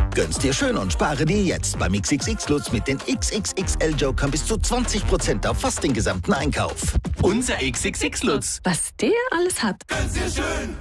Gönn's dir schön und spare dir jetzt beim XXX Lutz mit den XXXL-Jokern bis zu 20% auf fast den gesamten Einkauf. Unser XXX Lutz. Was der alles hat. Gönn's dir schön.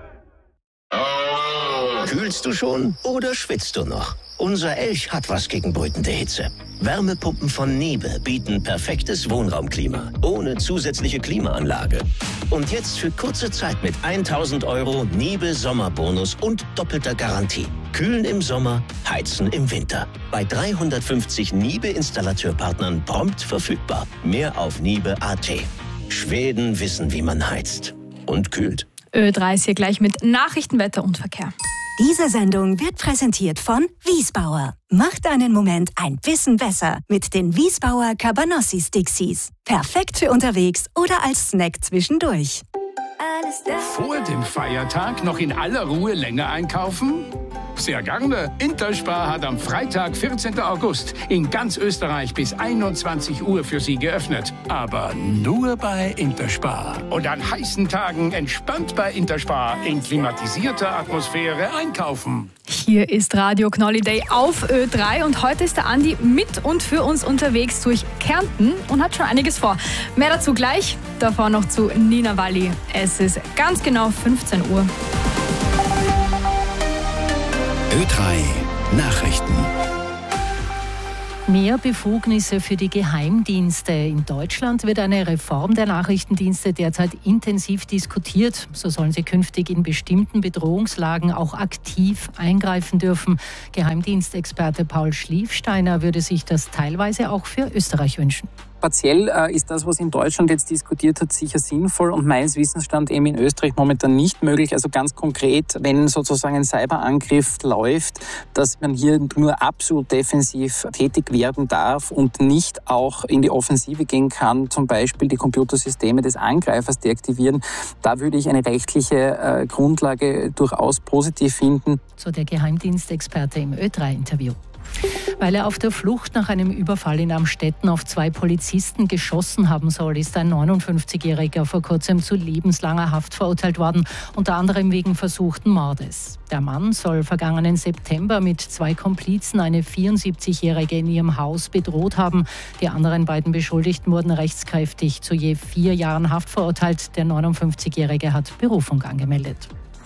Kühlst du schon oder schwitzt du noch? Unser Elch hat was gegen brütende Hitze. Wärmepumpen von Niebe bieten perfektes Wohnraumklima, ohne zusätzliche Klimaanlage. Und jetzt für kurze Zeit mit 1.000 € Niebe Sommerbonus und doppelter Garantie. Kühlen im Sommer, heizen im Winter. Bei 350 Niebe-Installateurpartnern prompt verfügbar. Mehr auf niebe.at. Schweden wissen, wie man heizt und kühlt. Ö3 ist hier gleich mit Nachrichten, Wetter und Verkehr. Diese Sendung wird präsentiert von Wiesbauer. Macht deinen Moment ein bisschen besser mit den Wiesbauer Cabanossi Stixies. Perfekt für unterwegs oder als Snack zwischendurch. Vor dem Feiertag noch in aller Ruhe länger einkaufen? Sehr gerne. Interspar hat am Freitag, 14. August, in ganz Österreich bis 21 Uhr für Sie geöffnet. Aber nur bei Interspar. Und an heißen Tagen entspannt bei Interspar in klimatisierter Atmosphäre einkaufen. Hier ist Radio Knolli Day auf Ö3 und heute ist der Andi mit und für uns unterwegs durch Kärnten und hat schon einiges vor. Mehr dazu gleich, davor noch zu Nina Walli. Es ist ganz genau 15 Uhr. Ö3 Nachrichten. Mehr Befugnisse für die Geheimdienste. In Deutschland wird eine Reform der Nachrichtendienste derzeit intensiv diskutiert. So sollen sie künftig in bestimmten Bedrohungslagen auch aktiv eingreifen dürfen. Geheimdienstexperte Paul Schliefsteiner würde sich das teilweise auch für Österreich wünschen. Partiell ist das, was in Deutschland jetzt diskutiert hat, sicher sinnvoll und meines Wissens stand eben in Österreich momentan nicht möglich. Also ganz konkret, wenn sozusagen ein Cyberangriff läuft, dass man hier nur absolut defensiv tätig werden darf und nicht auch in die Offensive gehen kann, zum Beispiel die Computersysteme des Angreifers deaktivieren. Da würde ich eine rechtliche Grundlage durchaus positiv finden. So der Geheimdienstexperte im Ö3-Interview. Weil er auf der Flucht nach einem Überfall in Amstetten auf 2 Polizisten geschossen haben soll, ist ein 59-Jähriger vor kurzem zu lebenslanger Haft verurteilt worden, unter anderem wegen versuchten Mordes. Der Mann soll vergangenen September mit 2 Komplizen eine 74-Jährige in ihrem Haus bedroht haben. Die anderen beiden Beschuldigten wurden rechtskräftig zu je 4 Jahren Haft verurteilt. Der 59-Jährige hat Berufung angemeldet.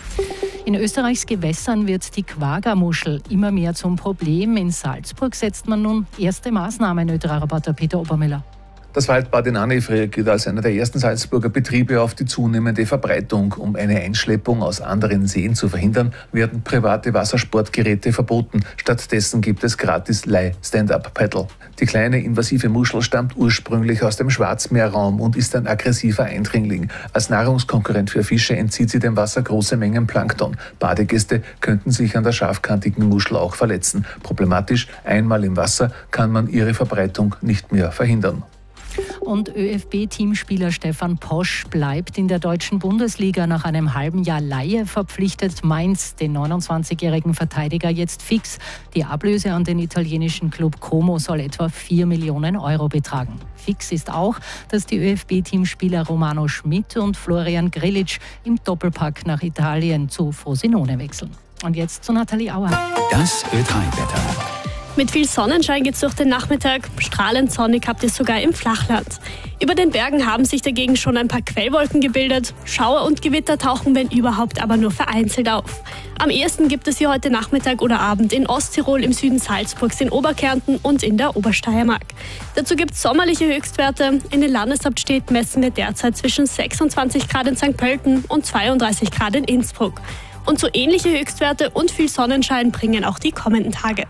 In Österreichs Gewässern wird die Quagga-Muschel immer mehr zum Problem. In Salzburg setzt man nun erste Maßnahmen, Ö3-Reporter Peter Obermüller. Das Waldbad in Annefrier gilt als einer der ersten Salzburger Betriebe auf die zunehmende Verbreitung. Um eine Einschleppung aus anderen Seen zu verhindern, werden private Wassersportgeräte verboten. Stattdessen gibt es gratis Leih-Stand-Up-Paddle. Die kleine invasive Muschel stammt ursprünglich aus dem Schwarzmeerraum und ist ein aggressiver Eindringling. Als Nahrungskonkurrent für Fische entzieht sie dem Wasser große Mengen Plankton. Badegäste könnten sich an der scharfkantigen Muschel auch verletzen. Problematisch, einmal im Wasser kann man ihre Verbreitung nicht mehr verhindern. Und ÖFB-Teamspieler Stefan Posch bleibt in der deutschen Bundesliga. Nach einem halben Jahr Leihe verpflichtet Mainz den 29-jährigen Verteidiger jetzt fix. Die Ablöse an den italienischen Club Como soll etwa 4 Millionen Euro betragen. Fix ist auch, dass die ÖFB-Teamspieler Romano Schmidt und Florian Grillitsch im Doppelpack nach Italien zu Frosinone wechseln. Und jetzt zu Nathalie Auer. Das Ö3-Wetter. Mit viel Sonnenschein geht's durch den Nachmittag. Strahlend sonnig habt ihr sogar im Flachland. Über den Bergen haben sich dagegen schon ein paar Quellwolken gebildet. Schauer und Gewitter tauchen, wenn überhaupt, aber nur vereinzelt auf. Am ehesten gibt es sie heute Nachmittag oder Abend in Osttirol, im Süden Salzburgs, in Oberkärnten und in der Obersteiermark. Dazu gibt's sommerliche Höchstwerte. In den Landeshauptstädten messen wir derzeit zwischen 26 Grad in St. Pölten und 32 Grad in Innsbruck. Und so ähnliche Höchstwerte und viel Sonnenschein bringen auch die kommenden Tage.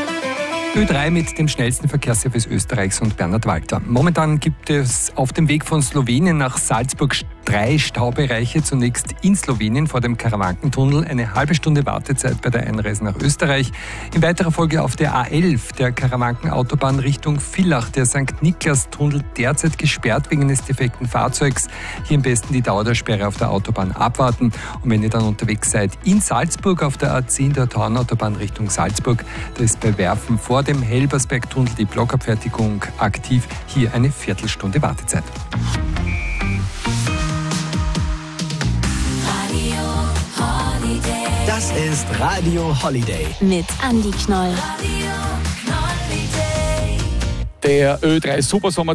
Ö3 mit dem schnellsten Verkehrsservice Österreichs und Bernhard Walter. Momentan gibt es auf dem Weg von Slowenien nach Salzburg 3 Staubereiche. Zunächst in Slowenien vor dem Karawankentunnel, eine halbe Stunde Wartezeit bei der Einreise nach Österreich. In weiterer Folge auf der A11, der Karawankenautobahn Richtung Villach, der St. Niklas-Tunnel derzeit gesperrt wegen eines defekten Fahrzeugs. Hier am besten die Dauer der Sperre auf der Autobahn abwarten. Und wenn ihr dann unterwegs seid in Salzburg auf der A10 der Tauernautobahn Richtung Salzburg, da ist bei Werfen vor dem Helbersbergtunnel die Blockabfertigung aktiv. Hier eine Viertelstunde Wartezeit. Das ist Radio Holiday. Mit Andi Knoll. Der Ö3 Supersommer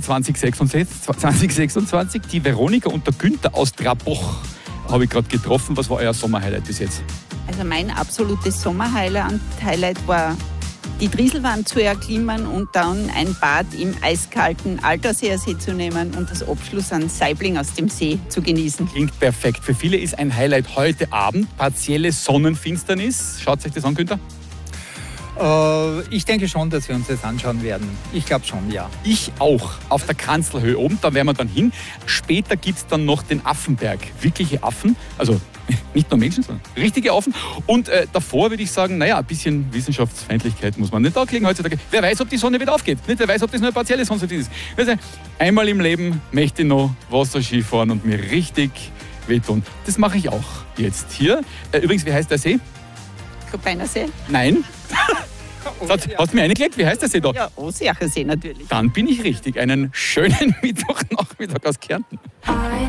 2026. Die Veronika und der Günther aus Traboch habe ich gerade getroffen. Was war euer Sommerhighlight bis jetzt? Also mein absolutes Sommerhighlight war die Trieselwand zu erklimmen und dann ein Bad im eiskalten Alterseersee zu nehmen und das Abschluss an Saibling aus dem See zu genießen. Klingt perfekt. Für viele ist ein Highlight heute Abend partielle Sonnenfinsternis. Schaut euch das an, Günther? Ich denke schon, dass wir uns das anschauen werden. Ich glaube schon, ja. Ich auch. Auf der Kanzelhöhe oben, da werden wir dann hin. Später gibt es dann noch den Affenberg. Wirkliche Affen, also nicht nur Menschen, sondern richtige Affen. Und davor würde ich sagen, naja, ein bisschen Wissenschaftsfeindlichkeit muss man nicht ablegen heutzutage. Wer weiß, ob die Sonne wieder aufgeht. Nicht? Wer weiß, ob das nur eine partielle Sonnenfinsternis ist. Also, einmal im Leben möchte ich noch Wasserski fahren und mir richtig wehtun. Das mache ich auch jetzt hier. Übrigens, wie heißt der See? Koppeiner See? Nein. Hast du mir eingelegt? Wie heißt der See da? Ja, Ossiacher See natürlich. Dann bin ich richtig. Einen schönen Mittwochnachmittag aus Kärnten.